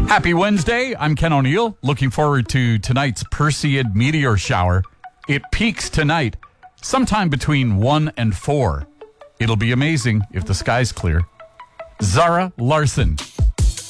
Happy Wednesday. I'm Ken O'Neill. Looking forward to tonight's Perseid meteor shower. It peaks tonight, sometime between 1 and 4. It'll be amazing if the sky's clear. Zara Larson.